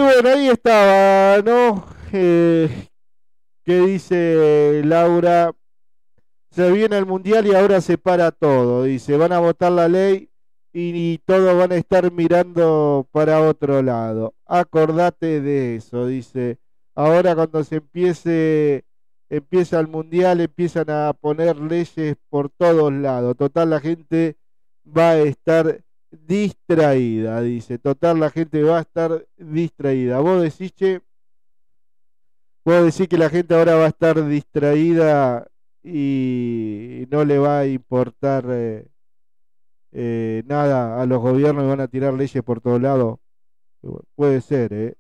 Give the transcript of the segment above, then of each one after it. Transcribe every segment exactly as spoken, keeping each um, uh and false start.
bueno, ahí estaba, ¿no? Eh, ¿qué dice Laura? Se viene el mundial y ahora se para todo. Dice, van a votar la ley y, y todos van a estar mirando para otro lado. Acordate de eso, dice. Ahora cuando se empiece, empieza el mundial, empiezan a poner leyes por todos lados. Total, la gente va a estar distraída, dice. Total, la gente va a estar distraída. Vos decís, che, vos decís que la gente ahora va a estar distraída y no le va a importar eh, eh, nada a los gobiernos y van a tirar leyes por todos lados. Puede ser, ¿eh?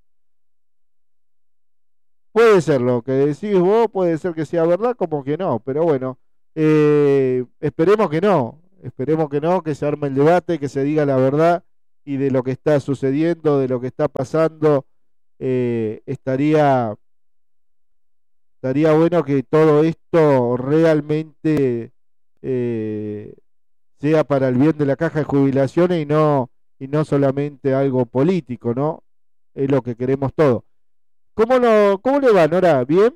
Puede ser lo que decís vos, puede ser que sea verdad, como que no, pero bueno, eh, esperemos que no, esperemos que no, que se arme el debate, que se diga la verdad y de lo que está sucediendo, de lo que está pasando, eh, estaría, estaría bueno que todo esto realmente eh, sea para el bien de la caja de jubilaciones y no, y no solamente algo político, ¿no? Es lo que queremos todos. ¿Cómo, lo, ¿Cómo le va, Nora? ¿Bien?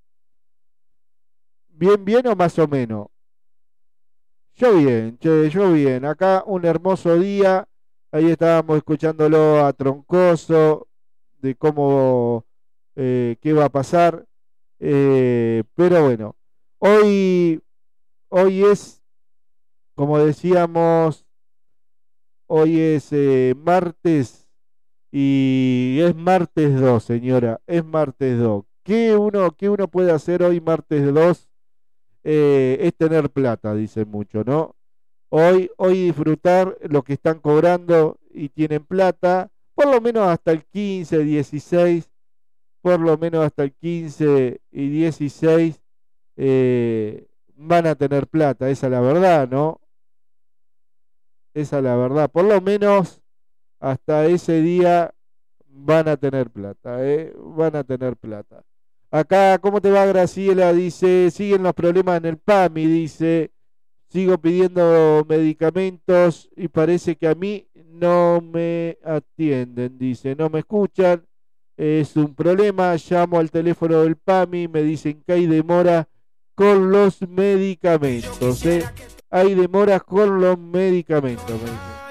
¿Bien, bien o más o menos? Yo bien, che, yo bien. Acá un hermoso día. Ahí estábamos escuchándolo a Troncoso, de cómo, eh, qué va a pasar. Eh, pero bueno, hoy, hoy es, como decíamos, hoy es eh, martes y es martes dos, señora, es martes dos. ¿Qué uno, qué uno puede hacer hoy martes dos? Eh, es tener plata, dicen mucho, ¿no? Hoy, hoy disfrutar lo que están cobrando y tienen plata, por lo menos hasta el quince, dieciséis, por lo menos hasta el quince y dieciséis eh, van a tener plata, esa es la verdad, ¿no? Esa es la verdad, por lo menos hasta ese día van a tener plata, ¿eh? Van a tener plata. Acá, ¿cómo te va, Graciela? Dice, siguen los problemas en el PAMI, dice, sigo pidiendo medicamentos y parece que a mí no me atienden, dice, no me escuchan, es un problema, llamo al teléfono del PAMI, me dicen que hay demora con los medicamentos, ¿eh? Hay demoras con los medicamentos, me dicen.